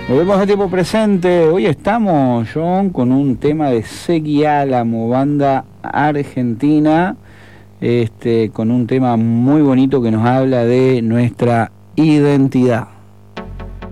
Volvemos a tiempo presente. Hoy estamos, John, con un tema de Segui Álamo, banda argentina, con un tema muy bonito que nos habla de nuestra identidad.